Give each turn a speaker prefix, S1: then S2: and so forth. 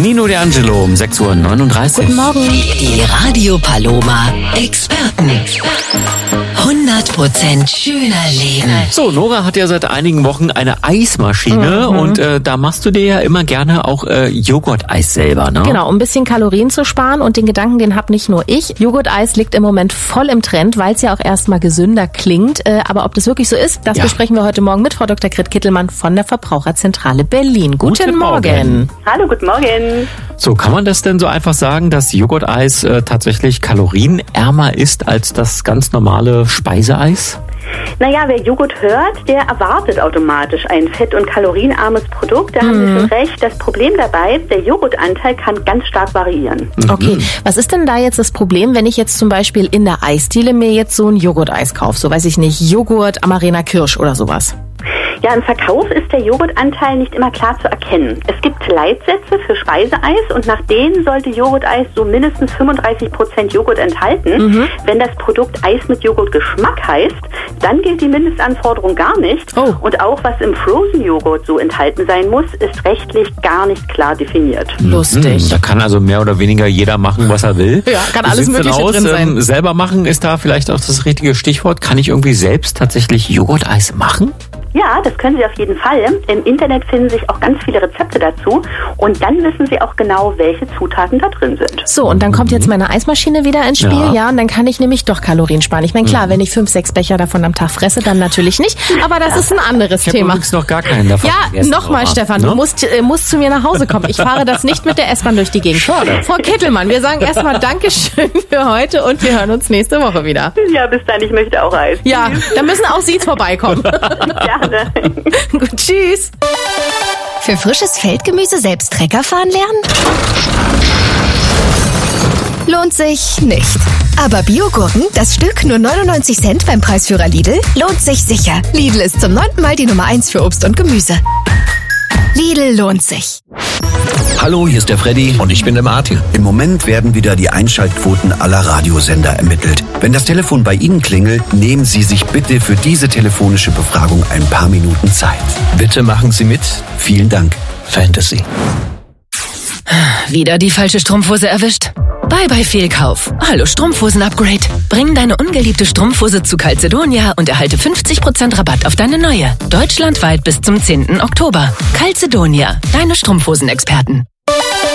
S1: Nino D'Angelo um 6.39 Uhr.
S2: Guten Morgen.
S3: Die Radio Paloma Experten. 100% schöner Leben.
S1: So, Nora hat ja seit einigen Wochen eine Eismaschine und da machst du dir ja immer gerne auch Joghurt-Eis selber, ne?
S2: Genau, um ein bisschen Kalorien zu sparen, und den Gedanken, den hab nicht nur ich. Joghurt-Eis liegt im Moment voll im Trend, weil es ja auch erstmal gesünder klingt. Aber ob das wirklich so ist, das besprechen wir heute Morgen mit Frau Dr. Grit Kittelmann von der Verbraucherzentrale Berlin. Guten Morgen.
S4: Hallo, guten Morgen.
S1: So, kann man das denn so einfach sagen, dass Joghurt-Eis tatsächlich kalorienärmer ist als das ganz normale Speiseeis?
S4: Naja, wer Joghurt hört, der erwartet automatisch ein fett- und kalorienarmes Produkt. Da haben Sie schon recht. Das Problem dabei, der Joghurtanteil kann ganz stark variieren.
S2: Okay, was ist denn da jetzt das Problem, wenn ich jetzt zum Beispiel in der Eisdiele mir jetzt so ein Joghurt-Eis kaufe? So, weiß ich nicht, Joghurt, Amarena Kirsch oder sowas.
S4: Ja, im Verkauf ist der Joghurtanteil nicht immer klar zu erkennen. Es gibt Leitsätze für Speiseeis und nach denen sollte Joghurteis so mindestens 35% Joghurt enthalten. Wenn das Produkt Eis mit Joghurtgeschmack heißt, dann gilt die Mindestanforderung gar nicht. Und auch was im Frozen-Joghurt so enthalten sein muss, ist rechtlich gar nicht klar definiert.
S2: Lustig.
S1: Da kann also mehr oder weniger jeder machen, was er will.
S2: Ja, kann alles Mögliche drin sein.
S1: Selber machen ist da vielleicht auch das richtige Stichwort. Kann ich irgendwie selbst tatsächlich Joghurt-Eis machen?
S4: Ja, das können Sie auf jeden Fall. Im Internet finden sich auch ganz viele Rezepte dazu und dann wissen Sie auch genau, welche Zutaten da drin sind.
S2: So, und dann kommt jetzt meine Eismaschine wieder ins Spiel, ja, und dann kann ich nämlich doch Kalorien sparen. Ich meine, klar, wenn ich 5, 6 Becher davon am Tag fresse, dann natürlich nicht, aber das ist ein anderes
S1: Ich habe
S2: Thema.
S1: übrigens noch gar keinen davon gegessen,
S2: nochmal,
S1: Nora.
S2: Stefan, du musst zu mir nach Hause kommen. Ich fahre das nicht mit der S-Bahn durch die Gegend.
S1: Schade.
S2: Frau Kittelmann, wir sagen erstmal Dankeschön für heute und wir hören uns nächste Woche wieder.
S4: Ja, bis dann, ich möchte auch Eis.
S2: Ja, da müssen auch Sie vorbeikommen.
S4: Gerne.
S2: Gut, tschüss.
S3: Für frisches Feldgemüse selbst Trecker fahren lernen? Lohnt sich nicht. Aber Biogurken, das Stück nur 99 Cent beim Preisführer Lidl, lohnt sich sicher. Lidl ist zum 9. Mal die Nummer 1 für Obst und Gemüse. Lidl lohnt sich.
S5: Hallo, hier ist der Freddy und ich bin der Martin.
S6: Im Moment werden wieder die Einschaltquoten aller Radiosender ermittelt. Wenn das Telefon bei Ihnen klingelt, nehmen Sie sich bitte für diese telefonische Befragung ein paar Minuten Zeit.
S5: Bitte machen Sie mit.
S6: Vielen Dank.
S5: Fantasy.
S3: Wieder die falsche Strumpfhose erwischt? Bye bye Fehlkauf. Hallo Strumpfhosen-Upgrade. Bring deine ungeliebte Strumpfhose zu Calzedonia und erhalte 50% Rabatt auf deine neue. Deutschlandweit bis zum 10. Oktober. Calzedonia, deine Strumpfhosenexperten.